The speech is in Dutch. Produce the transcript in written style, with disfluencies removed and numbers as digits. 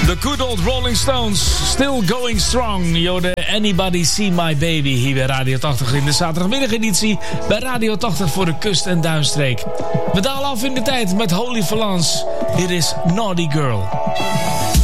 The good old Rolling Stones, still going strong. Jode, Anybody See My Baby, hier bij Radio 80 in de zaterdagmiddageditie bij Radio 80 voor de kust- en duinstreek. We dalen af in de tijd met Holy Valance. Hier is Naughty Girl.